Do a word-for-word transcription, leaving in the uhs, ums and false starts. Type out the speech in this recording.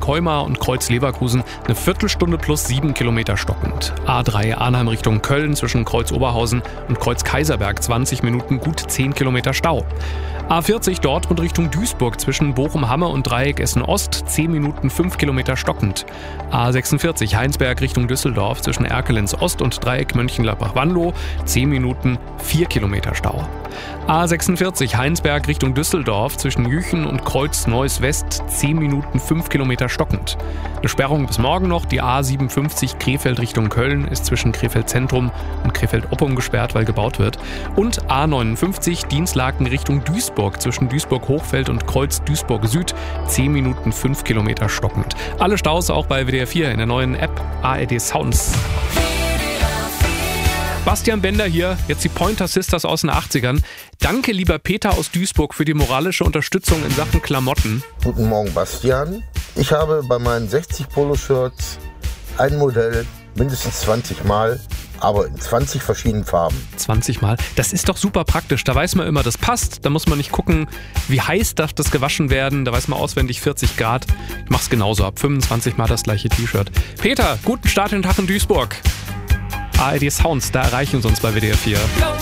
Colmar und Kreuz Leverkusen eine Viertelstunde plus sieben Kilometer stockend. A drei Arnhem Richtung Köln zwischen Kreuz Oberhausen und Kreuz Kaiserberg zwanzig Minuten, gut zehn Kilometer Stau. A vierzig Dortmund Richtung Duisburg zwischen Bochum-Hamme und Dreieck Essen-Ost, zehn Minuten fünf Kilometer stockend. A sechsundvierzig Heinsberg Richtung Düsseldorf zwischen Erkelenz Ost und Dreieck Mönchengladbach-Wanlo, zehn Minuten vier Kilometer Stau. A sechsundvierzig Heinsberg Richtung Düsseldorf zwischen Jüchen und Kreuz Neuss West, zehn Minuten fünf Kilometer stockend. Eine Sperrung bis morgen noch. Die A siebenundfünfzig Krefeld Richtung Köln ist zwischen Krefeld Zentrum und Krefeld Oppum gesperrt, weil gebaut wird. Und A neunundfünfzig Dienstlaken Richtung Duisburg zwischen Duisburg-Hochfeld und Kreuz Duisburg Süd, zehn Minuten fünf Kilometer stockend. Alle Staus auch bei W D R vier in der neuen App A R D Sounds. Bastian Bender hier, jetzt die Pointer Sisters aus den achtzigern. Danke, lieber Peter aus Duisburg, für die moralische Unterstützung in Sachen Klamotten. Guten Morgen, Bastian. Ich habe bei meinen sechzig Poloshirts ein Modell mindestens zwanzig Mal, aber in zwanzig verschiedenen Farben. zwanzig Mal? Das ist doch super praktisch. Da weiß man immer, das passt. Da muss man nicht gucken, wie heiß darf das gewaschen werden. Da weiß man auswendig vierzig Grad. Ich mach's genauso, ab fünfundzwanzig Mal das gleiche T-Shirt. Peter, guten Start in den Tag in Duisburg. A R D Sounds, da erreichen Sie uns bei W D R vier.